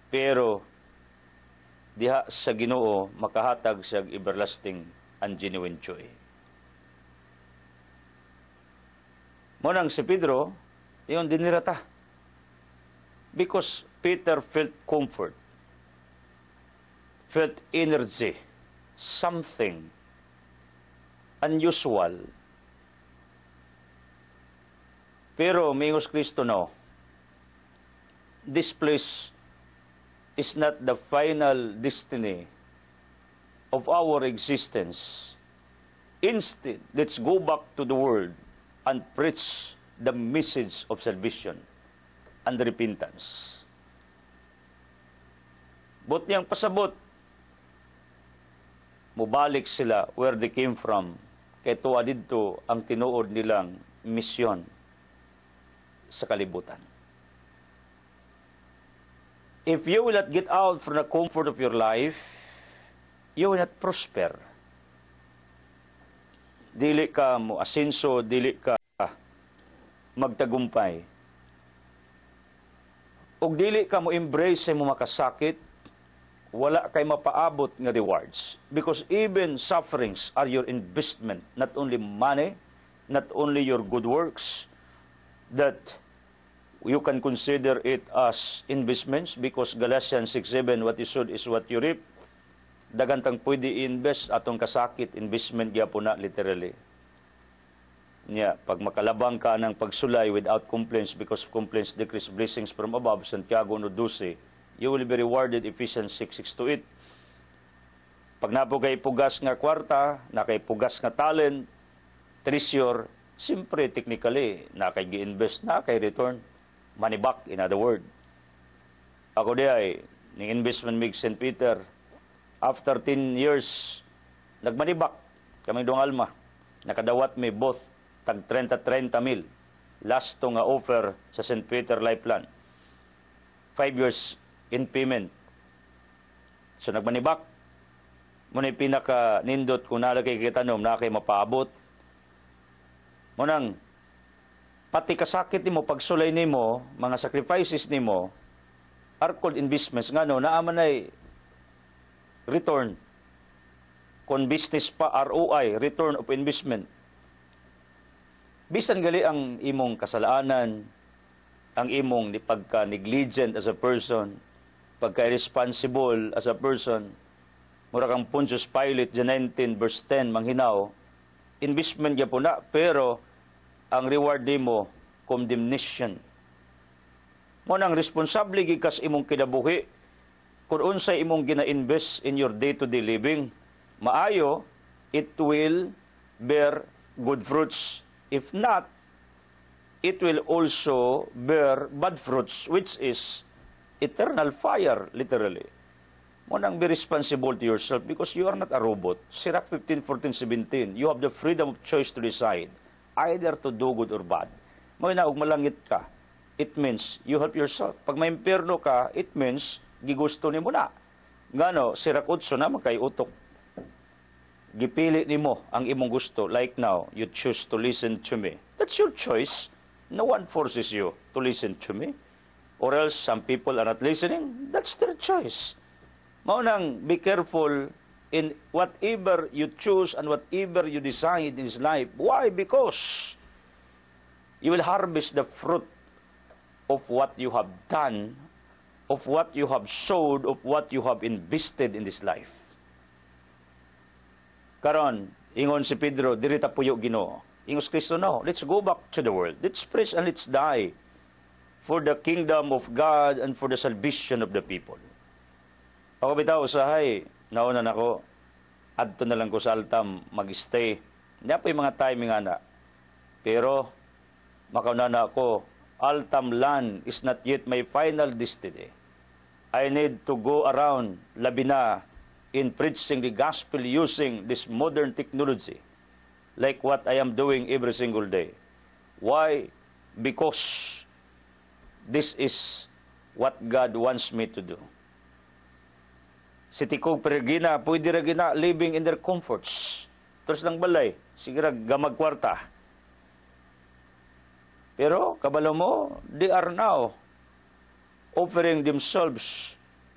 pero diha sa Ginoo makahatag siya everlasting and genuine joy. Mo nang si Pedro, iyon dinirata. Because Peter felt comfort, felt energy, something unusual. Pero, mingos Kristo, no, this place is not the final destiny of our existence. Instead, let's go back to the world and preach the message of salvation and repentance. But niyang pasabot, mubalik sila where they came from, kay tuwa dito ang tinuod nilang misyon sa kalibutan. If you will not get out from the comfort of your life, you will not prosper. Dili ka mo asenso, dili ka magtagumpay. Og dili ka mo embrace sa mo makasakit, wala kay mapaabot nga rewards. Because even sufferings are your investment, not only money, not only your good works, that you can consider it as investments, because Galatians 6:7, what you sowed is what you reap. Dagantang pwede invest atong kasakit, investment gyapon na literally. Pag makalabang ka ng pagsulay without complaints, because complaints decrease blessings from above, Santiago 1:12, you will be rewarded, Ephesians 6:6-8. Pag napugay pugas nga kwarta, nakay pugas nga talent, treasure, simpre technically, nakay gi-invest, nakay return. Money back, in other word. Ako di ay, ning investment mig St. Peter, after 10 years, nag-money back, kaming dong alma, nakadawat may both, tag 30 mil. Last to nga offer sa St. Peter Life Plan. 5 years in payment. So nag-money back. Muna yung pinaka-nindot kung nalagay kitanom, na kayo mapaabot. Munang, pati kasakit ni mo, pagsulay ni mo, mga sacrifices ni mo, are called investments. Nga no, naaman ay return. Kung business pa, ROI, return of investment. Bisan gali ang imong kasalaanan, ang imong pagka-negligent as a person, pagka-irresponsible as a person, mura kang Pontius Pilate, John 19, verse 10, manghinaw, investment niya po na, pero ang reward mo, condemnation. Mo nang responsable gikas imong kinabuhi, kung unsay imong gina-invest in your day-to-day living, maayo, it will bear good fruits. If not, it will also bear bad fruits, which is eternal fire, literally. Mo nang be responsible to yourself because you are not a robot. Sirach 15:14-17, you have the freedom of choice to decide either to do good or bad. Mo na og malangit ka, it means you help yourself. Pag may impyerno ka, it means gigusto nimo na. Ngano, Sirach 8 na makay utok. Gipili nimo ang imong gusto. Like now, you choose to listen to me. That's your choice. No one forces you to listen to me. Or else, some people are not listening. That's their choice. Maunang, be careful in whatever you choose and whatever you decide in this life. Why? Because you will harvest the fruit of what you have done, of what you have sowed, of what you have invested in this life. Karon, ingon si Pedro, dirita puyo Ginoo. Ingos Kristo, no, let's go back to the world. Let's preach and let's die for the kingdom of God and for the salvation of the people. Ako bitaw, usahay, nauna na ko, adto na lang ko sa Altam, mag-stay. Hindi po yung mga timing ana. Pero, makauna na ako, Altam land is not yet my final destiny. I need to go around, labi na, in preaching the gospel using this modern technology, like what I am doing every single day. Why? Because this is what God wants me to do. Si Tikog Peregrina, pwede Regina living in their comforts. Terus lang balay, sige gamag kwarta. Pero, kabalo mo, they are now offering themselves